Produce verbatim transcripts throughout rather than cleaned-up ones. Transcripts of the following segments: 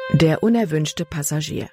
Der unerwünschte Passagier.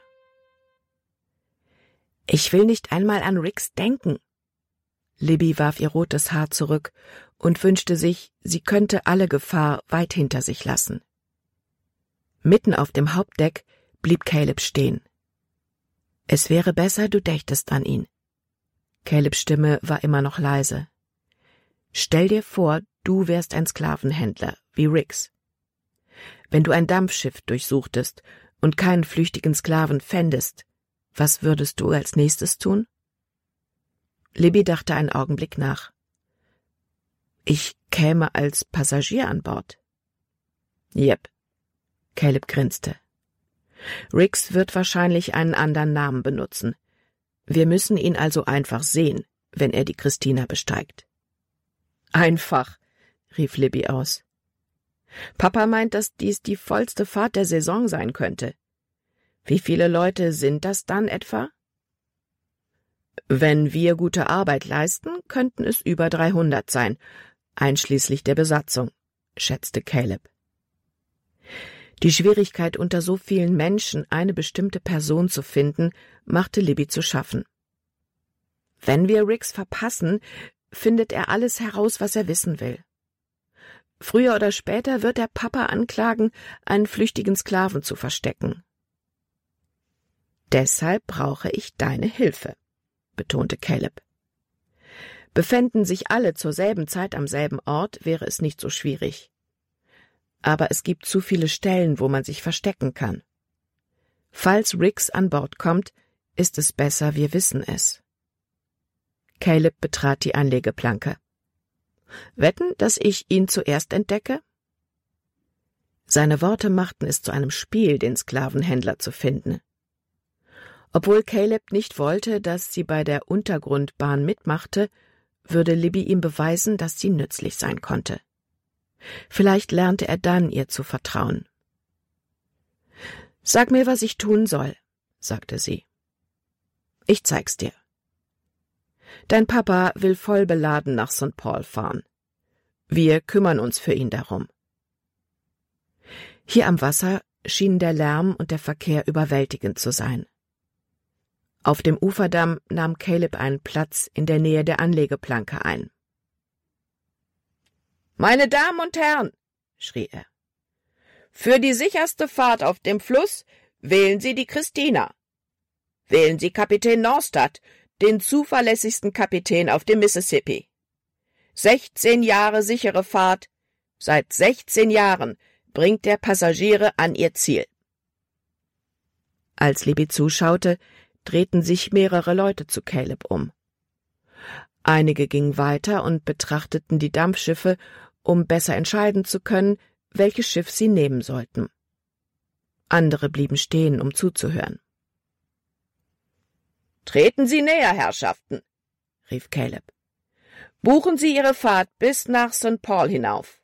»Ich will nicht einmal an Rix denken.« Libby warf ihr rotes Haar zurück und wünschte sich, sie könnte alle Gefahr weit hinter sich lassen. Mitten auf dem Hauptdeck blieb Caleb stehen. »Es wäre besser, du dächtest an ihn.« Calebs Stimme war immer noch leise. »Stell dir vor, du wärst ein Sklavenhändler, wie Rix. Wenn du ein Dampfschiff durchsuchtest und keinen flüchtigen Sklaven fändest, was würdest du als nächstes tun?« Libby dachte einen Augenblick nach. »Ich käme als Passagier an Bord.« »Jep.« Caleb grinste. »Rix wird wahrscheinlich einen anderen Namen benutzen. Wir müssen ihn also einfach sehen, wenn er die Christina besteigt.« »Einfach«, rief Libby aus. »Papa meint, dass dies die vollste Fahrt der Saison sein könnte. Wie viele Leute sind das dann etwa?« »Wenn wir gute Arbeit leisten, könnten es über dreihundert sein, einschließlich der Besatzung«, schätzte Caleb. Die Schwierigkeit, unter so vielen Menschen eine bestimmte Person zu finden, machte Libby zu schaffen. »Wenn wir Rix verpassen, findet er alles heraus, was er wissen will. Früher oder später wird der Papa anklagen, einen flüchtigen Sklaven zu verstecken.« »Deshalb brauche ich deine Hilfe«, betonte Caleb. Befänden sich alle zur selben Zeit am selben Ort, wäre es nicht so schwierig. Aber es gibt zu viele Stellen, wo man sich verstecken kann. Falls Rix an Bord kommt, ist es besser, wir wissen es. Caleb betrat die Anlegeplanke. »Wetten, dass ich ihn zuerst entdecke?« Seine Worte machten es zu einem Spiel, den Sklavenhändler zu finden. Obwohl Caleb nicht wollte, dass sie bei der Untergrundbahn mitmachte, würde Libby ihm beweisen, dass sie nützlich sein konnte. Vielleicht lernte er dann, ihr zu vertrauen. »Sag mir, was ich tun soll«, sagte sie. »Ich zeig's dir. Dein Papa will voll beladen nach Sankt Paul fahren. Wir kümmern uns für ihn darum.« Hier am Wasser schienen der Lärm und der Verkehr überwältigend zu sein. Auf dem Uferdamm nahm Caleb einen Platz in der Nähe der Anlegeplanke ein. »Meine Damen und Herren«, schrie er, »für die sicherste Fahrt auf dem Fluss wählen Sie die Christina. Wählen Sie Kapitän Norstad, den zuverlässigsten Kapitän auf dem Mississippi. Sechzehn Jahre sichere Fahrt, seit sechzehn Jahren bringt der Passagiere an ihr Ziel.« Als Libby zuschaute, drehten sich mehrere Leute zu Caleb um. Einige gingen weiter und betrachteten die Dampfschiffe, um besser entscheiden zu können, welches Schiff sie nehmen sollten. Andere blieben stehen, um zuzuhören. »Treten Sie näher, Herrschaften«, rief Caleb. »Buchen Sie Ihre Fahrt bis nach Sankt Paul hinauf.«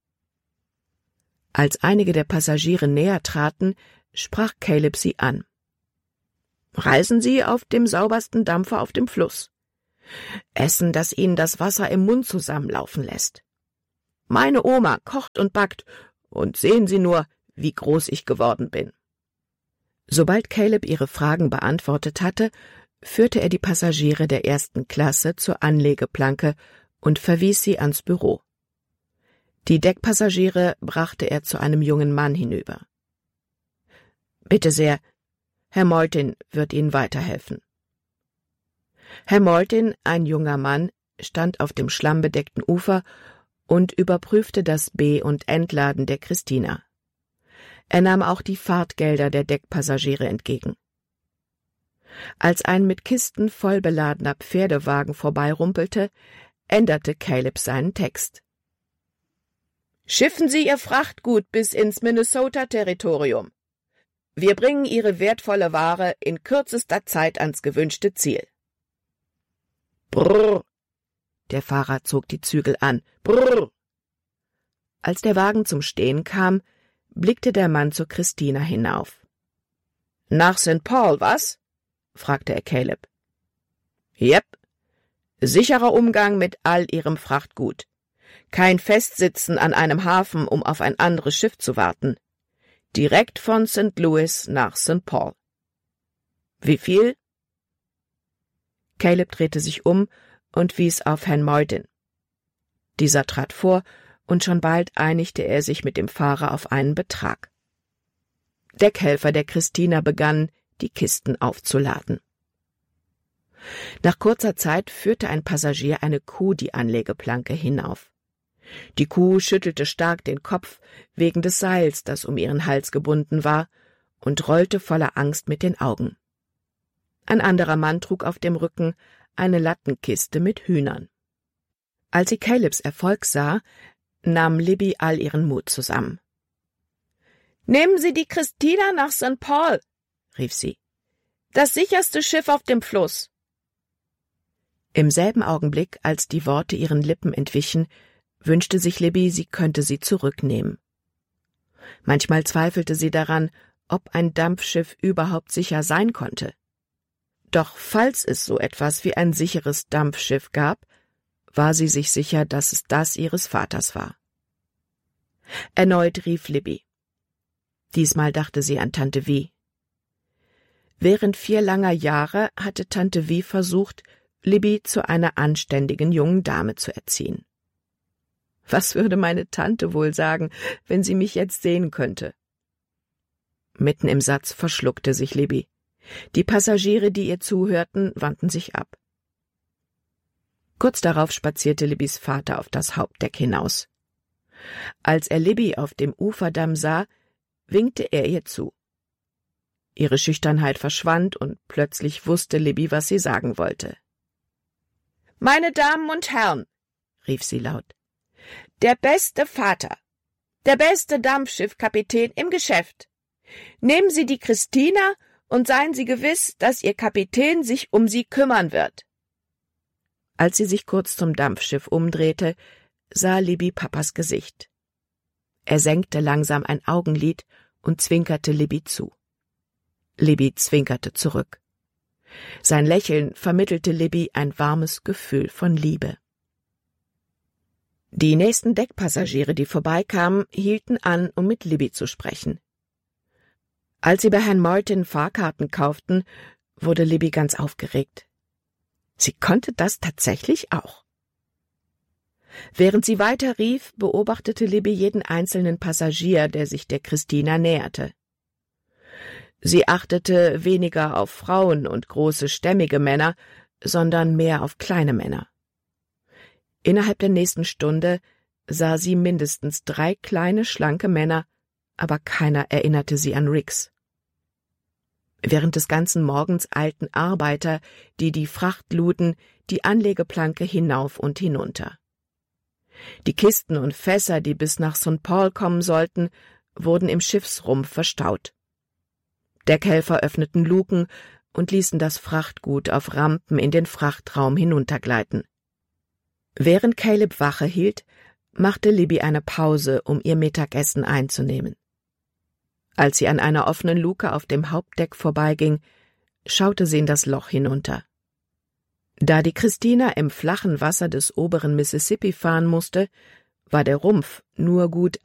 Als einige der Passagiere näher traten, sprach Caleb sie an. »Reisen Sie auf dem saubersten Dampfer auf dem Fluss. Essen, das Ihnen das Wasser im Mund zusammenlaufen lässt. Meine Oma kocht und backt, und sehen Sie nur, wie groß ich geworden bin.« Sobald Caleb ihre Fragen beantwortet hatte, führte er die Passagiere der ersten Klasse zur Anlegeplanke und verwies sie ans Büro. Die Deckpassagiere brachte er zu einem jungen Mann hinüber. »Bitte sehr, Herr Maltin wird Ihnen weiterhelfen.« Herr Maltin, ein junger Mann, stand auf dem schlammbedeckten Ufer und überprüfte das B- und Entladen der Christina. Er nahm auch die Fahrtgelder der Deckpassagiere entgegen. Als ein mit Kisten voll beladener Pferdewagen vorbeirumpelte, änderte Caleb seinen Text. »Schiffen Sie Ihr Frachtgut bis ins Minnesota-Territorium. Wir bringen Ihre wertvolle Ware in kürzester Zeit ans gewünschte Ziel.« »Brrr«, der Fahrer zog die Zügel an, »brrr«. Als der Wagen zum Stehen kam, blickte der Mann zur Christina hinauf. »Nach Sankt Paul, was?« fragte er Caleb. »Jep. Sicherer Umgang mit all Ihrem Frachtgut. Kein Festsitzen an einem Hafen, um auf ein anderes Schiff zu warten. Direkt von Sankt Louis nach Sankt Paul. Wie viel? Caleb drehte sich um und wies auf Herrn Martin. Dieser trat vor, und schon bald einigte er sich mit dem Fahrer auf einen Betrag. Deckhelfer der Christina begannen, die Kisten aufzuladen. Nach kurzer Zeit führte ein Passagier eine Kuh die Anlegeplanke hinauf. Die Kuh schüttelte stark den Kopf wegen des Seils, das um ihren Hals gebunden war, und rollte voller Angst mit den Augen. Ein anderer Mann trug auf dem Rücken eine Lattenkiste mit Hühnern. Als sie Calebs Erfolg sah, nahm Libby all ihren Mut zusammen. »Nehmen Sie die Christina nach Sankt Paul«, rief sie. »Das sicherste Schiff auf dem Fluss.« Im selben Augenblick, als die Worte ihren Lippen entwichen, wünschte sich Libby, sie könnte sie zurücknehmen. Manchmal zweifelte sie daran, ob ein Dampfschiff überhaupt sicher sein konnte. Doch falls es so etwas wie ein sicheres Dampfschiff gab, war sie sich sicher, dass es das ihres Vaters war. Erneut rief Libby. Diesmal dachte sie an Tante Vi. Während vier langer Jahre hatte Tante Vi versucht, Libby zu einer anständigen jungen Dame zu erziehen. Was würde meine Tante wohl sagen, wenn sie mich jetzt sehen könnte? Mitten im Satz verschluckte sich Libby. Die Passagiere, die ihr zuhörten, wandten sich ab. Kurz darauf spazierte Libbys Vater auf das Hauptdeck hinaus. Als er Libby auf dem Uferdamm sah, winkte er ihr zu. Ihre Schüchternheit verschwand, und plötzlich wusste Libby, was sie sagen wollte. »Meine Damen und Herren«, rief sie laut, »der beste Vater, der beste Dampfschiffkapitän im Geschäft. Nehmen Sie die Christina und seien Sie gewiss, dass Ihr Kapitän sich um sie kümmern wird.« Als sie sich kurz zum Dampfschiff umdrehte, sah Libby Papas Gesicht. Er senkte langsam ein Augenlid und zwinkerte Libby zu. Libby zwinkerte zurück. Sein Lächeln vermittelte Libby ein warmes Gefühl von Liebe. Die nächsten Deckpassagiere, die vorbeikamen, hielten an, um mit Libby zu sprechen. Als sie bei Herrn Martin Fahrkarten kauften, wurde Libby ganz aufgeregt. Sie konnte das tatsächlich auch. Während sie weiter rief, beobachtete Libby jeden einzelnen Passagier, der sich der Christina näherte. Sie achtete weniger auf Frauen und große, stämmige Männer, sondern mehr auf kleine Männer. Innerhalb der nächsten Stunde sah sie mindestens drei kleine, schlanke Männer, aber keiner erinnerte sie an Riggs. Während des ganzen Morgens eilten Arbeiter, die die Fracht luden, die Anlegeplanke hinauf und hinunter. Die Kisten und Fässer, die bis nach Sankt Paul kommen sollten, wurden im Schiffsrumpf verstaut. Deckhelfer öffneten Luken und ließen das Frachtgut auf Rampen in den Frachtraum hinuntergleiten. Während Caleb Wache hielt, machte Libby eine Pause, um ihr Mittagessen einzunehmen. Als sie an einer offenen Luke auf dem Hauptdeck vorbeiging, schaute sie in das Loch hinunter. Da die Christina im flachen Wasser des oberen Mississippi fahren musste, war der Rumpf nur gut